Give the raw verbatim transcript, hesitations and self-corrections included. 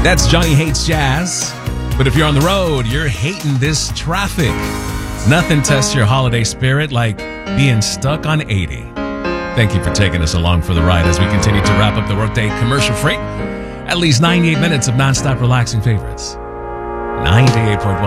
That's Johnny Hates Jazz. But if you're on the road, you're hating this traffic. Nothing tests your holiday spirit like being stuck on eighty. Thank you for taking us along for the ride as we continue to wrap up the workday commercial free. At least ninety-eight minutes of nonstop relaxing favorites. ninety-eight point one